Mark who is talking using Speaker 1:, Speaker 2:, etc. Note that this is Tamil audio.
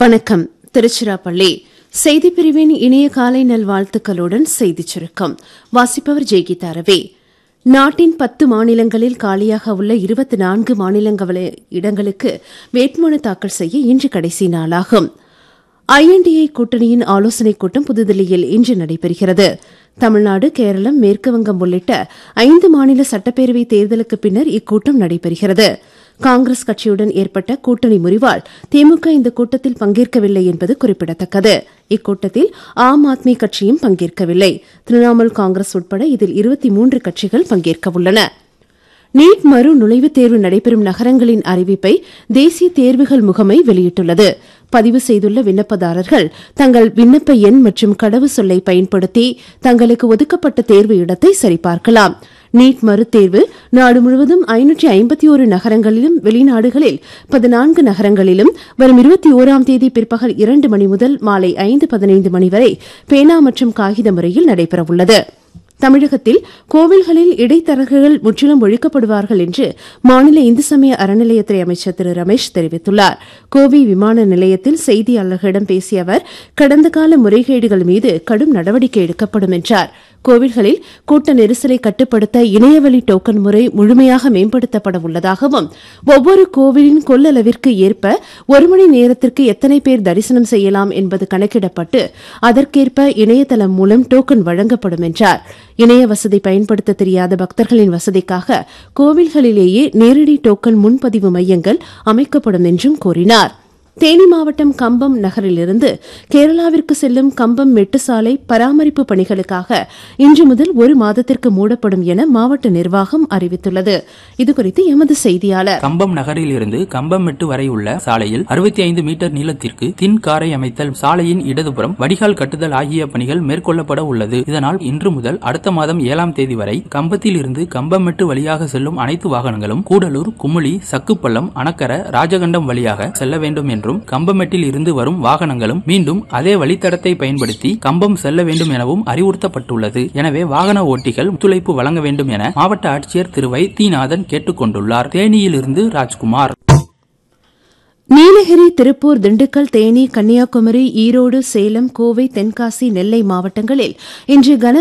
Speaker 1: வணக்கம். திருச்சிராப்பள்ளி செய்திப் பிரிவின் இனிய காலை நல்வாழ்த்துக்களுடன் செய்திச் சுருக்கம் வாசிப்பவர் ஜெய்கீதா ரவி. நாட்டின் 10 மாநிலங்களில் காலியாக உள்ள 24 மாநிலங்களவை இடங்களுக்கு வேட்புமனு தாக்கல் செய்ய இன்று கடைசி நாளாகும். INDA கூட்டணியின் ஆலோசனைக் கூட்டம் புதுதில்லியில் இன்று நடைபெறுகிறது. தமிழ்நாடு, கேரளம், மேற்குவங்கம் உள்ளிட்ட 5 மாநில சட்டப்பேரவை தேர்தலுக்கு பின்னர் இக்கூட்டம் நடைபெறுகிறது. காங்கிரஸ் கட்சியுடன் ஏற்பட்ட கூட்டணி முறிவால் திமுக இந்த கூட்டத்தில் பங்கேற்கவில்லை என்பது குறிப்பிடத்தக்கது. இக்கூட்டத்தில் ஆம் ஆத்மி கட்சியும் பங்கேற்கவில்லை. திரிணாமுல் காங்கிரஸ் உட்பட இதில் 23 கட்சிகள் பங்கேற்கவுள்ளன. நீட் மறு நுழைவுத் தேர்வு நடைபெறும் நகரங்களின் அறிவிப்பை தேசிய தேர்வுகள் முகமை வெளியிட்டுள்ளது. பதிவு செய்துள்ள விண்ணப்பதாரர்கள் தங்கள் விண்ணப்ப எண் மற்றும் கடவு சொல்லை பயன்படுத்தி தங்களுக்கு ஒதுக்கப்பட்ட தேர்வு இடத்தை சரிபார்க்கலாம். நீட் மறுதேர்வு நாடு முழுவதும் 551 நகரங்களிலும் வெளிநாடுகளில் 14 நகரங்களிலும் வரும் 21ஆம் தேதி பிற்பகல் 2 மணி முதல் மாலை 5:15 மணி வரை பேனா மற்றும் காகித முறையில் நடைபெறவுள்ளது. தமிழகத்தில் கோவில்களில் இடைத்தரகர்கள் முற்றிலும் ஒழிக்கப்படுவார்கள் என்று மாநில இந்து சமய அறநிலையத்துறை அமைச்சர் திரு ரமேஷ் தெரிவித்துள்ளார். கோவை விமான நிலையத்தில் செய்தியாளர்களிடம் பேசிய அவர் கடந்த கால முறைகேடுகள் மீது கடும் நடவடிக்கை எடுக்கப்படும் என்றார். கோவில்களில் கூட்ட நெரிசலை கட்டுப்படுத்த இணையவழி டோக்கன் முறை முழுமையாக மேம்படுத்தப்பட உள்ளதாகவும் ஒவ்வொரு கோவிலின் கொள்ளளவிற்கு ஏற்ப 1 மணி நேரத்திற்கு எத்தனை பேர் தரிசனம் செய்யலாம் என்பது கணக்கிடப்பட்டு அதற்கேற்ப இணையதளம் மூலம் டோக்கன் வழங்கப்படும் என்றார். இணைய வசதி பயன்படுத்த தெரியாத பக்தர்களின் வசதிக்காக கோவில்களிலேயே நேரடி டோக்கன் முன்பதிவு மையங்கள் அமைக்கப்படும் என்றும் கூறினார். தேனி மாவட்டம் கம்பம் நகரிலிருந்து கேரளாவிற்கு செல்லும் கம்பம் மெட்டு சாலை பராமரிப்பு பணிகளுக்காக இன்று முதல் 1 மாதத்திற்கு மூடப்படும் என மாவட்ட நிர்வாகம் அறிவித்துள்ளது. இதுகுறித்து எமது செய்தியாளர்.
Speaker 2: கம்பம் நகரிலிருந்து கம்பம் மெட்டு வரை உள்ள சாலையில் 65 மீட்டர் நீளத்திற்கு தின் காரை அமைத்தல், சாலையின் இடதுபுறம் வடிகால் கட்டுதல் ஆகிய பணிகள் மேற்கொள்ளப்பட உள்ளது. இதனால் இன்று முதல் அடுத்த மாதம் 7ஆம் தேதி வரை கம்பத்தில் இருந்து கம்பம் மெட்டு வழியாக செல்லும் அனைத்து வாகனங்களும் கூடலூர், குமுளி, சக்குப்பள்ளம், அணக்கர, ராஜகண்டம் வழியாக செல்ல வேண்டும் என்றும் கம்பமெட்டில் இருந்து வரும் வாகனங்களும் மீண்டும் அதே வழித்தடத்தை பயன்படுத்தி கம்பம் செல்ல வேண்டும் எனவும் அறிவுறுத்தப்பட்டுள்ளது. எனவே வாகன ஓட்டிகள் ஒத்துழைப்பு வழங்க வேண்டும் என மாவட்ட ஆட்சியர் திரு வைத்தியநாதன் கேட்டுக் கொண்டுள்ளார். தேனியிலிருந்து ராஜ்குமார்.
Speaker 1: நீலகிரி, திருப்பூர், திண்டுக்கல், தேனி, கன்னியாகுமரி, ஈரோடு, சேலம், கோவை, தென்காசி, நெல்லை மாவட்டங்களில் இன்று